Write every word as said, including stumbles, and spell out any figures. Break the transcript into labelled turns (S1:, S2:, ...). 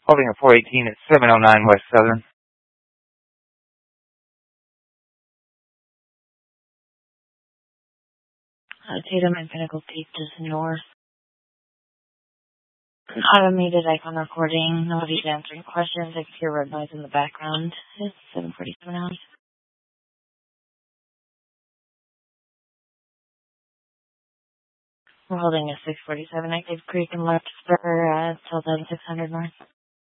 S1: Holding a four eighteen at seven oh nine West Southern.
S2: Uh, Tatum and Pinnacle Peak just north. An automated icon recording. Nobody's answering questions. I can hear red noise in the background. It's seven forty-seven hours. We're holding a six forty-seven active creek and left for uh, twelve thousand six hundred north.